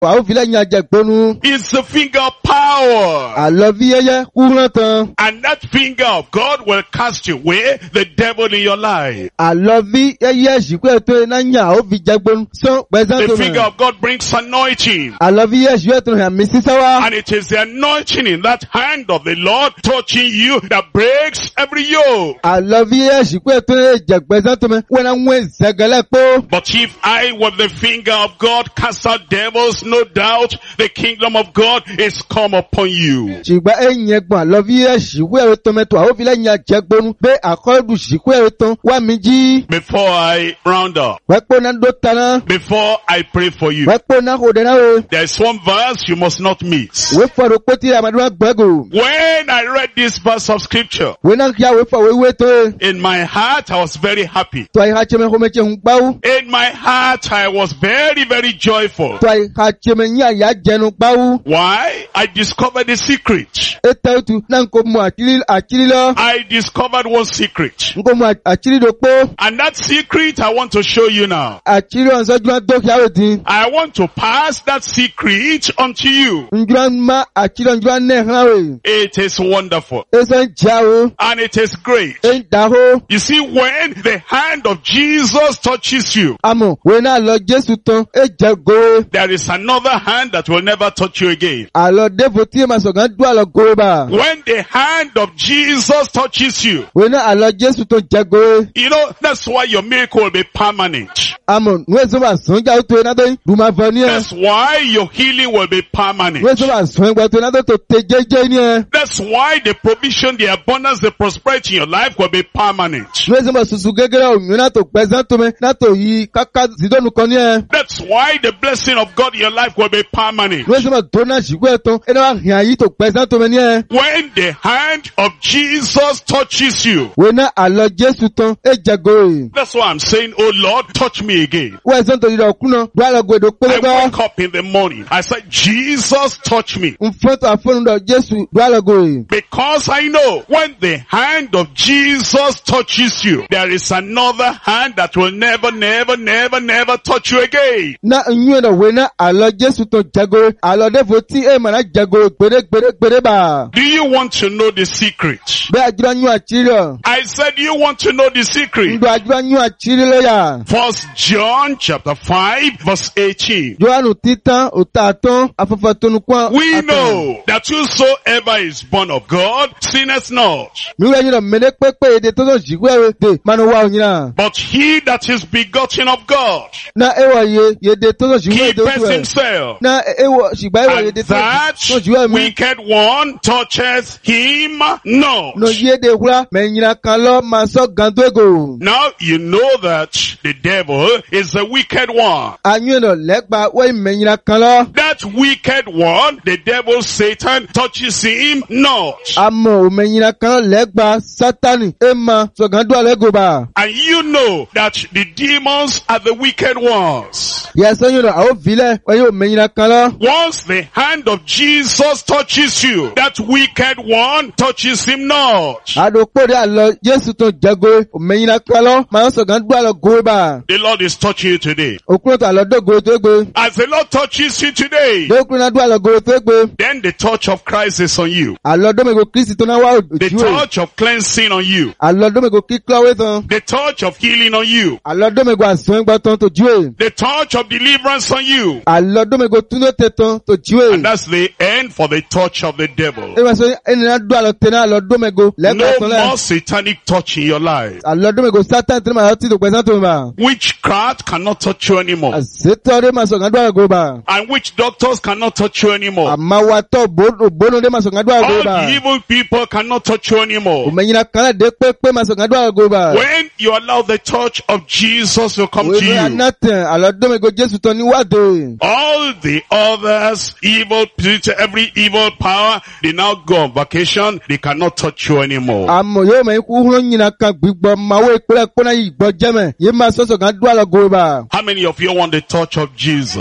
Wa o vile nya jegbonu. It's the finger of power. Alovi yeye kurantan. And that finger of God will cast away the devil in your life. Alovi yeye jikwe to na nya o vi jegbonu. So bezan The to finger me. of God brings anointing. Alovi yeye jikwe to na misisawa. And it is the anointing in that hand of the Lord touching you that breaks every yoke. Alovi yeye jikwe to jegbezan to me. When I went zegele po. But if I with the finger of God cast out devils, no doubt the kingdom of God is come upon you. Shigba enyegbon alovi yeye jikwe to me to a o vile nya jegbonu. Be akodu jikwe to wa miji. Before I round up, Wepo na do tana. before I pray for you, Wepo na ho de na o. there's one verse you must not miss. We for poti amadua gbego. When I read this verse of scripture, We na kia we for we to. in my heart I was very happy. To ai hacheme ho meche hungbau. In my heart I was very, very joyful. To ai hacheme nya ya jenu gbau. Why? I discovered a secret. Etautu na nko mu akili lo. I discovered one secret. Nko mu akili do po. And that secret I want to show you now. Akili onso juna do kia odi. I want to pass that secret unto you. Njuna ma akili njuna ne hawe. It is wonderful. Esa jao. And it is great. Daho. You see, when the hand of Jesus touches you, Amo, we na lo Jesu ton. Jago. there is another hand that will never touch you again. Alo devoti masogan do alo go ba. When the hand of Jesus touches you, We na alo Jesu ton jago. you know, that's why your miracle will be permanent. Amo, we so ba sonja o to na do. Buma vani. That's why your healing will be permanent. We so ba sonja to na do to tejeje ni. That's why the provision, the abundance, the prosperity in your life will be permanent. We so ba susu gegere o mi na to present to me na to yi kaka zidonu kan ni. That's why the blessing of God in your life will be permanent. We so ba to na jigwe ton. E na hian yi to present to me ni. When the hand of Jesus touches you, We na alo Jesu ton jago. that's why I'm saying, oh Lord, touch me again. We so to yi do kuno. Do alo go do I pele wake up in the morning. I said, Jesus, touch me. Mfoto afonu do Jesu do alo go. Because I know when the hand of Jesus touches you, there is another hand that will never, never, never, never touch you again. Na nyu do we na alo Jesu ton jago. Alo devoti e mana jago gbere ba. Do you want to know the secret? Be ajura nyu achiri. I said, you want to know the secret? Ndo ajura nyu achiri lo ya. 1 John chapter 5 verse 18. Joanu titan otaton afafatonu kwa. We know that whosoever is born of God sinneth not. Mi we nyu do mene pepe ede to jigwe de manu wa onyina. But he that is begotten of God Na ewa ye de to jigwe de keepeth to. himself. Na ewa shigba ewa ye And de that to jigwe mi. wicked one toucheth him not. No ye de hura me nyina kan lo ma so gando ego. Now you know that the devil is the wicked one. Anyu no legba we me nyina kan lo. That wicked one, the devil Satan, touches him not. Amo me nyina kan legba satani ema so gando alego ba. And you know that the demons are the wicked ones. Yes, you know, awo vile we yo me nyina kan lo. Once the hand of Jesus touches you, that wicked one touches him not. Ado pore alo Jesu ton jago me nyina kan lo ma so gando alo go ba. The Lord is touching you today. Okun to alo do go to gbe. As the Lord touches you today, Dokun na do alo go to gbe. then the touch of Christ is on you. Alo do me go Kristi to na wa The oju. touch of cleansing on you. Alo do me go kiklo we ton. The touch of healing on you. Alo do me go asun gba ton to juwe. The touch of deliverance on you. Alo do me go tuno te ton to And juwe. that's the end for the touch of the devil. E ma so eni na do alo tena alo do me go legba No ton le. more satanic touch in your life. Alo do me go Satan tena ma ti to present to me ba. Witchcraft cannot touch you anymore. Aseto de ma so gando alo go ba. And witch doctors cannot touch you anymore. Ama wa to bono de ma so gando alo All go ba. the evil people cannot touch you anymore. O me nyina kan de pepe ma so gando alo go ba. When you allow the touch of Jesus to come We to are you, nothing. Alo do me go Jesu ton ni wa de. all the others, evil, every evil power, they now go on vacation. They cannot touch you anymore. Amo yo me ku huro nyina kan gbigbo ma we pere pona yi gbo jeme. Ye ma so gando alo go ba. How many of you want the touch of Jesus?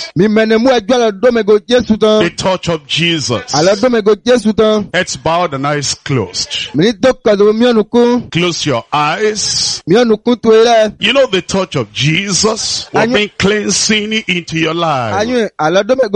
Mi menemu ẹjọ́ lọ dómego Jésù tán. The touch of Jesus. Àlọ́ dómego Jésù tán. Heads bowed and eyes closed. Mi ní tó kọ̀dọ̀ mi ọ̀nùkún. Close your eyes. Mi ọ̀nùkún tó rẹ̀. You know the touch of Jesus will bring cleansing into your life. Ayún àlọ́ dómego